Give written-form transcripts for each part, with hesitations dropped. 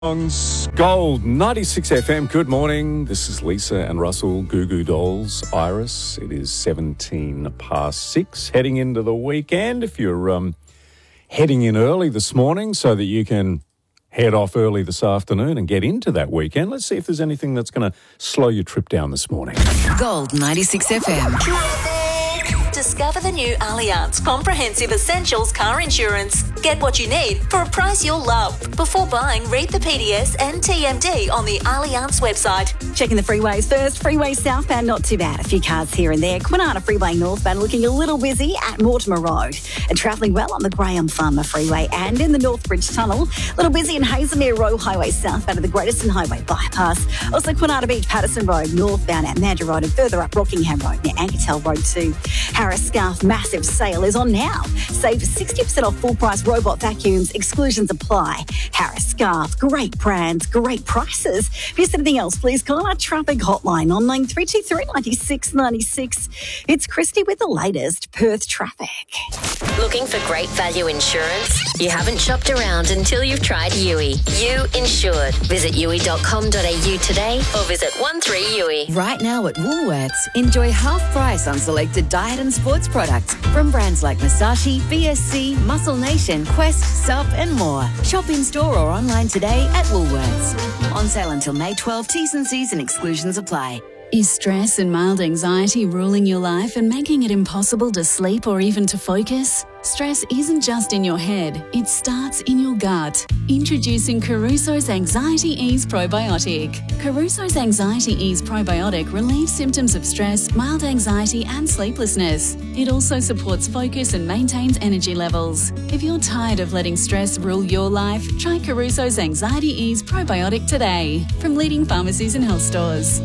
Songs Gold 96 FM. Good morning. This is Lisa and Russell, Goo Goo Dolls, Iris. It is 17 past 6, heading into the weekend. If you're heading in early this morning so that you can head off early this afternoon and get into that weekend, let's see if there's anything that's going to slow your trip down this morning. Gold 96 FM. Discover the new Allianz Comprehensive Essentials car insurance. Get what you need for a price you'll love. Before buying, read the PDS and TMD on the Allianz website. Checking the freeways first. Freeway southbound, not too bad. A few cars here and there. Kwinana Freeway northbound looking a little busy at Mortimer Road. And travelling well on the Graham Farmer Freeway and in the Northbridge Tunnel. A little busy in Hazelmere Road Highway southbound of the Greaterson Highway bypass. Also Kwinana Beach, Patterson Road northbound at Mandurah Road and further up Rockingham Road near Ankertel Road too. Harris Scarf massive sale is on now. Save 60% off full price robot vacuums. Exclusions apply. Harris Scarf, great brands, great prices. If there's anything else, please call our traffic hotline on 9323 96 96. It's Christy with the latest Perth traffic. Looking for great value insurance? You haven't shopped around until you've tried Yui. You Insured. Visit yui.com.au today or visit 13Yui. Right now at Woolworths, enjoy half price on selected diet and sports products from brands like Masashi, BSC, Muscle Nation, Quest, Sup and more. Shop in store or online today at Woolworths. On sale until May 12. T's and C's and exclusions apply. Is stress and mild anxiety ruling your life and making it impossible to sleep or even to focus? Stress isn't just in your head, it starts in your gut. Introducing Caruso's Anxiety Ease Probiotic. Caruso's Anxiety Ease Probiotic relieves symptoms of stress, mild anxiety and sleeplessness. It also supports focus and maintains energy levels. If you're tired of letting stress rule your life, try Caruso's Anxiety Ease Probiotic today from leading pharmacies and health stores.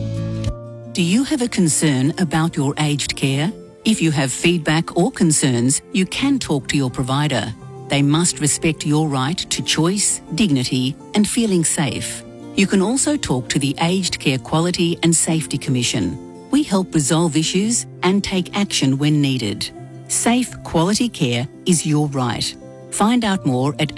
Do you have a concern about your aged care? If you have feedback or concerns, you can talk to your provider. They must respect your right to choice, dignity, and feeling safe. You can also talk to the Aged Care Quality and Safety Commission. We help resolve issues and take action when needed. Safe, quality care is your right. Find out more at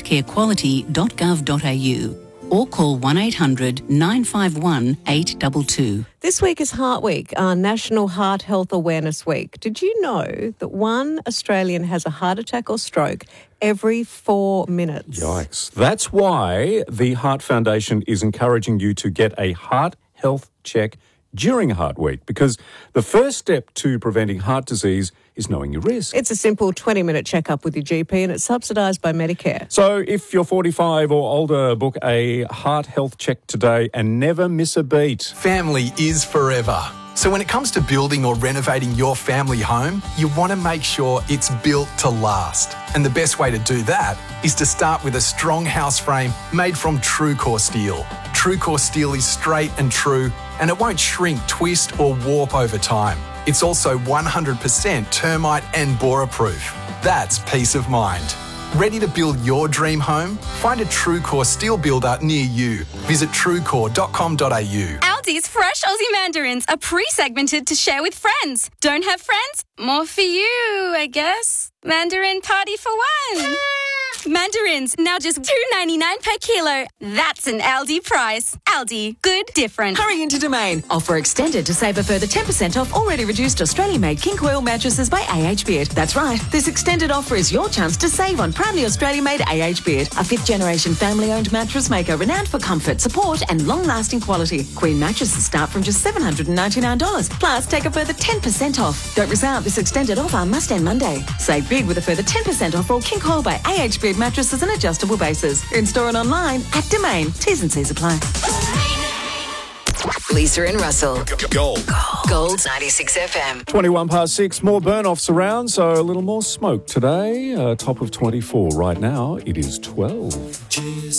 agedcarequality.gov.au. or call 1800 951 822. This week is Heart Week, our National Heart Health Awareness Week. Did you know that one Australian has a heart attack or stroke every 4 minutes? Yikes. That's why the Heart Foundation is encouraging you to get a heart health check during Heart Week, because the first step to preventing heart disease is knowing your risk. It's a simple 20-minute checkup with your GP and it's subsidised by Medicare. So if you're 45 or older, book a heart health check today and never miss a beat. Family is forever. So when it comes to building or renovating your family home, you want to make sure it's built to last. And the best way to do that is to start with a strong house frame made from TrueCore steel. TrueCore steel is straight and true, and it won't shrink, twist or warp over time. It's also 100% termite and borer-proof. That's peace of mind. Ready to build your dream home? Find a TrueCore steel builder near you. Visit truecore.com.au. Aldi's fresh Aussie mandarins are pre-segmented to share with friends. Don't have friends? More for you, I guess. Mandarin party for one. Mandarins, now just $2.99 per kilo. That's an Aldi price. Aldi, good, different. Hurry into Domain. Offer extended to save a further 10% off already reduced Australian-made King Coil mattresses by AH Beard. That's right. This extended offer is your chance to save on proudly Australian-made AH Beard, a fifth-generation family-owned mattress maker renowned for comfort, support and long-lasting quality. Queen mattresses start from just $799. Plus, take a further 10% off. Don't miss out. This extended offer must end Monday. Save big with a further 10% off all King Coil by AH Beard mattresses and adjustable bases. In store and online at Domain. T's and C's apply. Lisa and Russell. Gold. Gold 96 FM. 21 past 6. More burn-offs around, so a little more smoke today. Top of 24 right now. It is 12.